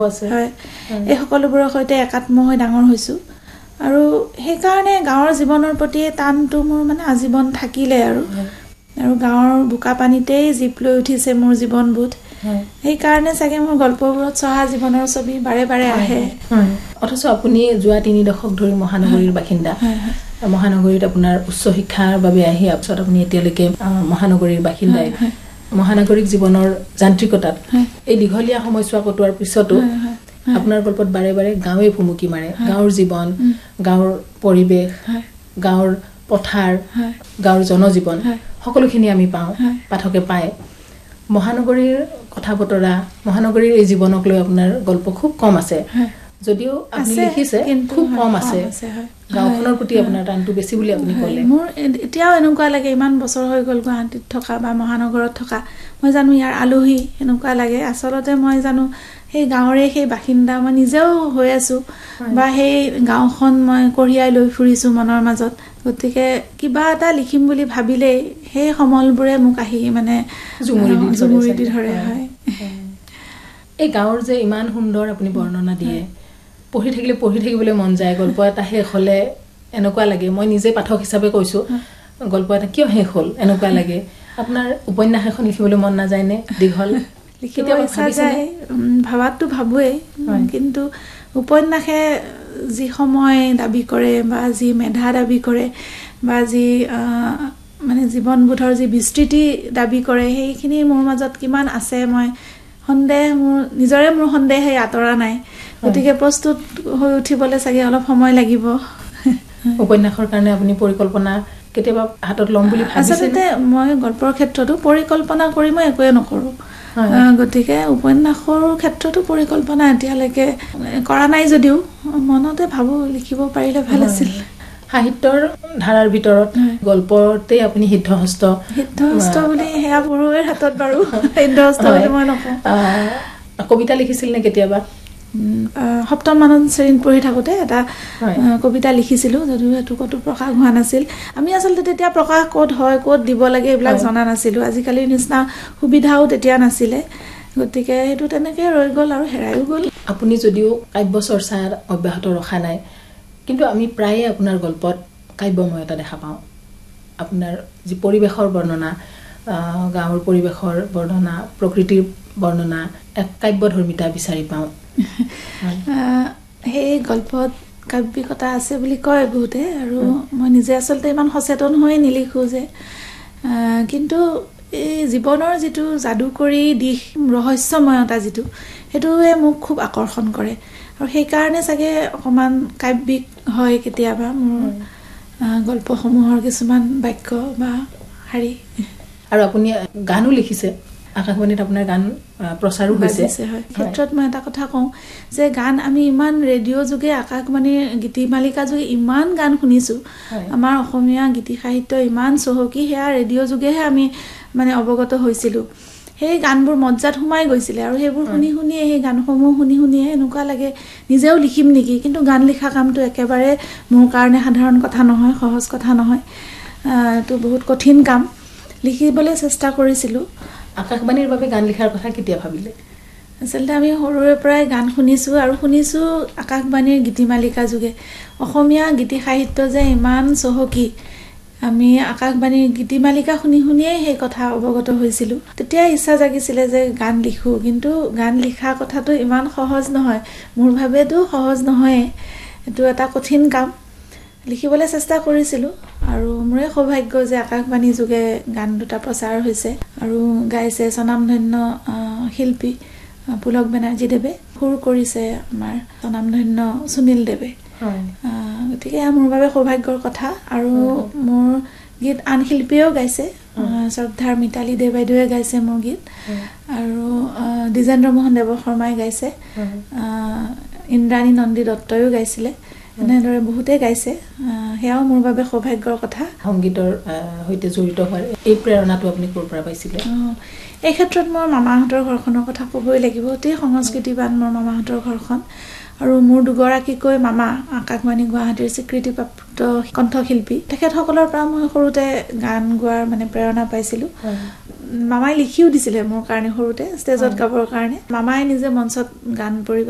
হয় এই সকলোবোৰৰ সৈতে একাত্ম হৈ ডাঙৰ হৈছোঁ আৰু সেইকাৰণে গাঁৱৰ জীৱনৰ প্ৰতি টানটো মোৰ মানে আজীৱন থাকিলে আৰু গাঁৱৰ বোকা পানীতেই জীপ লৈ উঠিছে মোৰ জীৱনবোধ সেইকাৰণে চাগে মোৰ গল্পবোৰত চহা জীৱনৰ ছবি বাৰে বাৰে আহে অথচ আপুনি যোৱা 3 দশক ধৰি মহানগৰীৰ বাসিন্দা মহানগৰীত আপোনাৰ উচ্চ শিক্ষাৰ বাবে আহি আপছত আপুনি এতিয়ালৈকে মহানগৰীৰ বাসিন্দাই মহানগৰিক জীৱনৰ যান্ত্ৰিকতাত এই দীঘলীয়া সময়ছোৱা কটোৱাৰ পিছতো আপোনাৰ গল্পত বাৰে বাৰে গাঁৱে ভুমুকি মাৰে গাঁৱৰ জীৱন গাঁৱৰ পৰিৱেশ গাঁৱৰ পথাৰ গাঁৱৰ জনজীৱন সকলোখিনি আমি পাওঁ পাঠকে পায় মহানগৰীৰ কথা বতৰা মহানগৰীৰ এই জীৱনক লৈ আপোনাৰ গল্প খুব কম আছে যদিও আপুনি লিখিছে খুব কম আছে গাঁওখনৰ প্ৰতি আপোনাৰ টানটো বেছি বুলি আপুনি ক'লে মোৰ এতিয়াও এনেকুৱা লাগে ইমান বছৰ হৈ গ'ল গুৱাহাটীত থকা বা মহানগৰত থকা মই জানো ইয়াৰ আলহী এনেকুৱা লাগে আচলতে মই জানো সেই গাঁৱৰে সেই বাসিন্দা মই নিজেও হৈ আছো বা সেই গাঁওখন মই কঢ়িয়াই লৈ ফুৰিছো মনৰ মাজত গতিকে কিবা এটা লিখিম বুলি ভাবিলেই সেই সমলবোৰে মোক আহি মানে জুমুৰি দি ধৰে হয় এই গাঁৱৰ যে ইমান সুন্দৰ আপুনি বৰ্ণনা দিয়ে পঢ়ি থাকিবলৈ মন যায় গল্প এটা শেষ হলে এনেকুৱা লাগে মই নিজে পাঠক হিচাপে কৈছো গল্প এটা কিয় শেষ হল এনেকুৱা লাগে আপোনাৰ উপন্যাস এখন লিখিবলৈ মন নাযায় নে দীঘল লিখিব ইচ্ছা যায় ভাবাতো ভাবোৱেই কিন্তু উপন্যাসে যি সময় দাবী কৰে বা যি মেধা দাবী কৰে বা যি মানে জীৱনবোধৰ যি বিস্তৃতি দাবী কৰে সেইখিনি মোৰ মাজত কিমান আছে মই সন্দেহ মোৰ সন্দেহে আঁতৰা নাই গতিকে প্ৰস্তুত হৈ উঠিবলৈ চাগে অলপ সময় লাগিব উপন্যাসৰ কাৰণে আপুনি পৰিকল্পনা কেতিয়াবা হাতত ল'ম বুলি ভাবিছে আচলতে মই গল্পৰ ক্ষেত্ৰতো পৰিকল্পনা কৰি মই একোৱে নকৰোঁ গতিকে উপন্যাসৰ ক্ষেত্ৰতো পৰিকল্পনা এতিয়ালৈকে কৰা নাই যদিও মনতে ভাবো লিখিব পাৰিলে ভাল আছিল সাহিত্যৰ ধাৰাৰ ভিতৰত গল্পতে আপুনি সিদ্ধহস্ত বুলি হেয়া বৰুৱাৰ হাতত বাৰু সিদ্ধহস্ত বুলি মই নকওঁ কবিতা লিখিছিল নে কেতিয়াবা সপ্তম মানত শ্ৰেণীত পঢ়ি থাকোঁতে এটা কবিতা লিখিছিলোঁ যদিও সেইটো ক'তো প্ৰকাশ হোৱা নাছিল আমি আচলতে তেতিয়া প্ৰকাশ ক'ত হয় ক'ত দিব লাগে এইবিলাক জনা নাছিলোঁ আজিকালিৰ নিচিনা সুবিধাও তেতিয়া নাছিলে গতিকে সেইটো তেনেকৈ ৰৈ গ'ল আৰু হেৰাইও গ'ল আপুনি যদিও কাব্য চৰ্চা অব্যাহত ৰখা নাই কিন্তু আমি প্ৰায়ে আপোনাৰ গল্পত কাব্যময়তা দেখা পাওঁ আপোনাৰ যি পৰিৱেশৰ বৰ্ণনা গাঁৱৰ পৰিৱেশৰ বৰ্ণনা প্ৰকৃতিৰ বৰ্ণনা এক কাব্যধৰ্মিতা বিচাৰি পাওঁ সেই গল্পত কাব্যিকতা আছে বুলি কয় বহুতে আৰু মই নিজে আচলতে ইমান সচেতন হৈ নিলিখোঁ যে কিন্তু এই জীৱনৰ যিটো যাদুকৰী দিশ ৰহস্যময়তা যিটো সেইটোৱে মোক খুব আকৰ্ষণ কৰে আৰু সেইকাৰণে চাগে অকণমান কাব্যিক হয় কেতিয়াবা মোৰ গল্পসমূহৰ কিছুমান বাক্য বা শাৰী আৰু আপুনি গানো লিখিছে আকাশবাণীত আপোনাৰ গান প্ৰচাৰো হৈছে ক্ষেত্ৰত মই এটা কথা কওঁ যে গান আমি ইমান ৰেডিঅ' যোগে আকাশবাণীৰ গীতিমালিকা যোগে ইমান গান শুনিছোঁ আমাৰ অসমীয়া গীতি সাহিত্য ইমান চহকী সেয়া ৰেডিঅ' যোগেহে আমি মানে অৱগত হৈছিলোঁ সেই গানবোৰ মজ্জাত সোমাই গৈছিলে আৰু সেইবোৰ শুনি শুনিয়ে সেই গানসমূহ শুনি শুনিয়ে এনেকুৱা লাগে নিজেও লিখিম নেকি কিন্তু গান লিখা কামটো একেবাৰে মোৰ কাৰণে সাধাৰণ কথা নহয় সহজ কথা নহয় এইটো বহুত কঠিন কাম লিখিবলৈ চেষ্টা কৰিছিলোঁ আকাশবাণীৰ বাবে গান লিখাৰ কথা কেতিয়া ভাবিলে আচলতে আমি সৰুৰে পৰাই গান শুনিছোঁ আৰু শুনিছোঁ আকাশবাণীৰ গীতিমালিকা যোগে অসমীয়া গীতি সাহিত্য যে ইমান চহকী আমি আকাশবাণীৰ গীতিমালিকা শুনি শুনিয়েই সেই কথা অৱগত হৈছিলোঁ তেতিয়া ইচ্ছা জাগিছিলে যে গান লিখোঁ কিন্তু গান লিখা কথাটো ইমান সহজ নহয় মোৰ ভাবেতো সহজ নহয়েই এইটো এটা কঠিন কাম লিখিবলৈ চেষ্টা কৰিছিলোঁ আৰু মোৰে সৌভাগ্য যে আকাশবাণী যোগে গান দুটা প্ৰচাৰ হৈছে আৰু গাইছে স্বনামধন্য শিল্পী পুলক বেনাৰ্জীদেৱে সুৰ কৰিছে আমাৰ স্বনামধন্য সুনীল দেৱে গতিকে মোৰ বাবে সৌভাগ্যৰ কথা আৰু মোৰ গীত আন শিল্পীয়েও গাইছে শ্ৰদ্ধাৰ মিতালী দে বাইদেৱে গাইছে মোৰ গীত আৰু দ্বিজেন্দ্ৰ মোহন দেৱ শৰ্মাই গাইছে ইন্দ্ৰাণী নন্দী দত্তয়ো গাইছিলে এনেদৰে বহুতে গাইছে সেয়াও মোৰ বাবে সৌভাগ্যৰ কথা সংগীতৰ সৈতে জড়িত হোৱাৰ এই প্ৰেৰণাটো আপুনি ক'ৰ পৰা পাইছিলে এই ক্ষেত্ৰত মোৰ মামাহঁতৰ ঘৰখনৰ কথা ক'বই লাগিব অতি সংস্কৃতিবান মোৰ মামাহঁতৰ ঘৰখন আৰু মোৰ দুগৰাকীকৈ মামা আকাশবাণী গুৱাহাটীৰ স্বীকৃতিপ্ৰাপ্ত কণ্ঠশিল্পী তেখেতসকলৰ পৰা মই সৰুতে গান গোৱাৰ মানে প্ৰেৰণা পাইছিলোঁ মামাই লিখিও দিছিলে মোৰ কাৰণে সৰুতে ষ্টেজত গাবৰ কাৰণে মামাই নিজে মঞ্চত গান